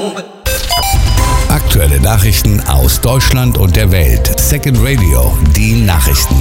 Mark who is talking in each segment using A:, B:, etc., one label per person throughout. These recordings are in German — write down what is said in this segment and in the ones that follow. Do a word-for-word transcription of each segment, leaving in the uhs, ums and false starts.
A: Aktuelle Nachrichten aus Deutschland und der Welt. Second Radio, die Nachrichten.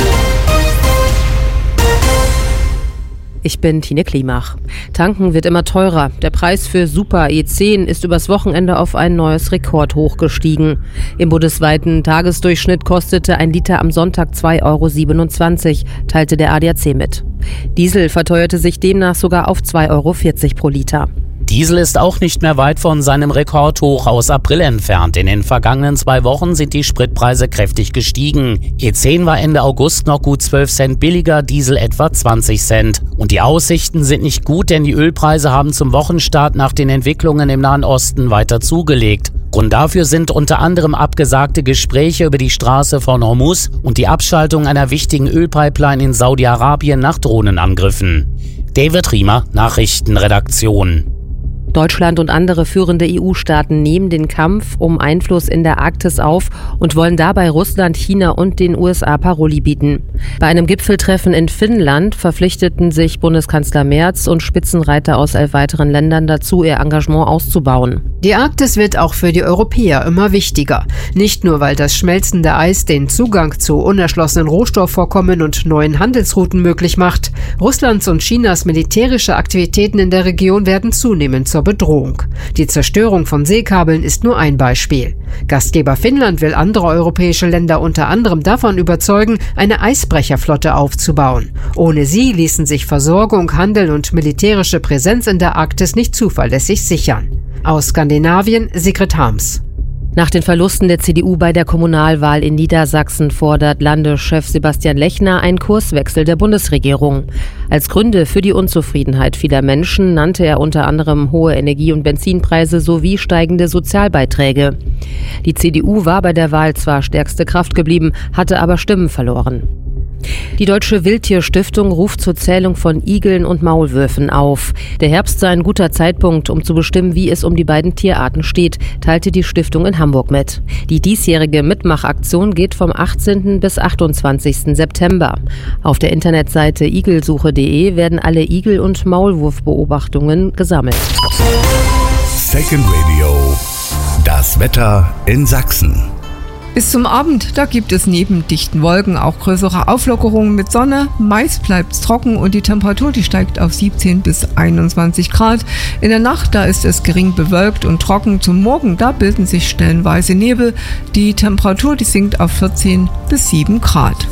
B: Ich bin Tine Klimach. Tanken wird immer teurer. Der Preis für Super E zehn ist übers Wochenende auf ein neues Rekordhoch gestiegen. Im bundesweiten Tagesdurchschnitt kostete ein Liter am Sonntag zwei Euro siebenundzwanzig, teilte der A D A C mit. Diesel verteuerte sich demnach sogar auf zwei Euro vierzig pro Liter.
C: Diesel ist auch nicht mehr weit von seinem Rekordhoch aus April entfernt. In den vergangenen zwei Wochen sind die Spritpreise kräftig gestiegen. E zehn war Ende August noch gut zwölf Cent billiger, Diesel etwa zwanzig Cent. Und die Aussichten sind nicht gut, denn die Ölpreise haben zum Wochenstart nach den Entwicklungen im Nahen Osten weiter zugelegt. Grund dafür sind unter anderem abgesagte Gespräche über die Straße von Hormuz und die Abschaltung einer wichtigen Ölpipeline in Saudi-Arabien nach Drohnenangriffen. David Riemer, Nachrichtenredaktion.
B: Deutschland und andere führende E U-Staaten nehmen den Kampf um Einfluss in der Arktis auf und wollen dabei Russland, China und den U S A Paroli bieten. Bei einem Gipfeltreffen in Finnland verpflichteten sich Bundeskanzler Merz und Spitzenreiter aus elf weiteren Ländern dazu, ihr Engagement auszubauen.
D: Die Arktis wird auch für die Europäer immer wichtiger. Nicht nur, weil das schmelzende Eis den Zugang zu unerschlossenen Rohstoffvorkommen und neuen Handelsrouten möglich macht. Russlands und Chinas militärische Aktivitäten in der Region werden zunehmend zur Bedrohung. Die Zerstörung von Seekabeln ist nur ein Beispiel. Gastgeber Finnland will andere europäische Länder unter anderem davon überzeugen, eine Eisbrecherflotte aufzubauen. Ohne sie ließen sich Versorgung, Handel und militärische Präsenz in der Arktis nicht zuverlässig sichern. Aus Skandinavien, Sigrid Harms.
B: Nach den Verlusten der C D U bei der Kommunalwahl in Niedersachsen fordert Landeschef Sebastian Lechner einen Kurswechsel der Bundesregierung. Als Gründe für die Unzufriedenheit vieler Menschen nannte er unter anderem hohe Energie- und Benzinpreise sowie steigende Sozialbeiträge. Die C D U war bei der Wahl zwar stärkste Kraft geblieben, hatte aber Stimmen verloren. Die Deutsche Wildtierstiftung ruft zur Zählung von Igeln und Maulwürfen auf. Der Herbst sei ein guter Zeitpunkt, um zu bestimmen, wie es um die beiden Tierarten steht, teilte die Stiftung in Hamburg mit. Die diesjährige Mitmachaktion geht vom achtzehnten bis achtundzwanzigsten September. Auf der Internetseite igelsuche punkt de werden alle Igel- und Maulwurfbeobachtungen gesammelt.
A: Second Radio, das Wetter in Sachsen.
E: Bis zum Abend, da gibt es neben dichten Wolken auch größere Auflockerungen mit Sonne. Meist bleibt es trocken und die Temperatur, die steigt auf siebzehn bis einundzwanzig Grad. In der Nacht, da ist es gering bewölkt und trocken. Zum Morgen, da bilden sich stellenweise Nebel. Die Temperatur, die sinkt auf vierzehn bis sieben Grad.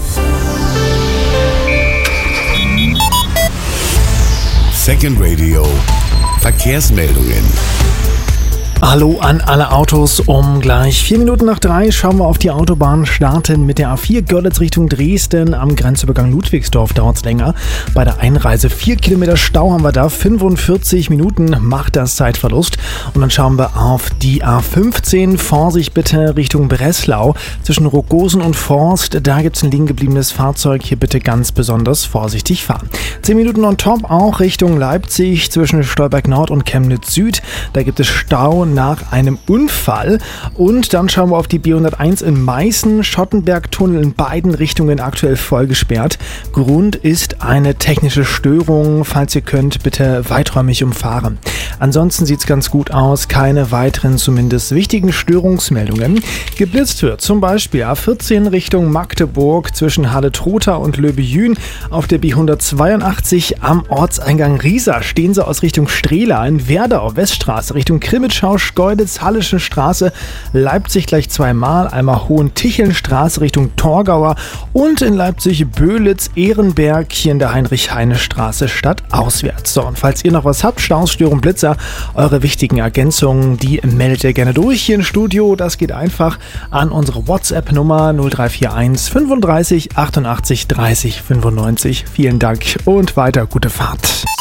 A: Second Radio, Verkehrsmeldungen.
F: Hallo an alle Autos. Um gleich vier Minuten nach drei schauen wir auf die Autobahn, starten mit der A vier Görlitz Richtung Dresden. Am Grenzübergang Ludwigsdorf dauert es länger. Bei der Einreise vier Kilometer Stau haben wir da. fünfundvierzig Minuten macht das Zeitverlust. Und dann schauen wir auf die A fünfzehn. Vorsicht bitte Richtung Breslau. Zwischen Rogosen und Forst, da gibt es ein liegen gebliebenes Fahrzeug. Hier bitte ganz besonders vorsichtig fahren. zehn Minuten on top auch Richtung Leipzig zwischen Stolberg Nord und Chemnitz Süd. Da gibt es Stau nach einem Unfall. Und dann schauen wir auf die B hunderteins in Meißen. Schottenberg-Tunnel in beiden Richtungen aktuell voll gesperrt. Grund ist eine technische Störung. Falls ihr könnt, bitte weiträumig umfahren. Ansonsten sieht es ganz gut aus. Keine weiteren, zumindest wichtigen Störungsmeldungen. Geblitzt wird zum Beispiel A vierzehn Richtung Magdeburg zwischen Halle-Trotha und Löbejün. Auf der B hundertzweiundachtzig am Ortseingang Riesa stehen sie aus Richtung Strehla. In Werdau Weststraße Richtung Krimitschau, Schkeuditz, Hallische Straße, Leipzig gleich zweimal, einmal Hohentichelnstraße Richtung Torgauer und in Leipzig Böhlitz, Ehrenberg, hier in der Heinrich-Heine-Straße stadtauswärts. So, und falls ihr noch was habt, Staus, Störung, Blitzer, eure wichtigen Ergänzungen, die meldet ihr gerne durch hier im Studio. Das geht einfach an unsere WhatsApp-Nummer null drei vier eins fünfunddreißig achtundachtzig dreißig fünfundneunzig. Vielen Dank und weiter gute Fahrt.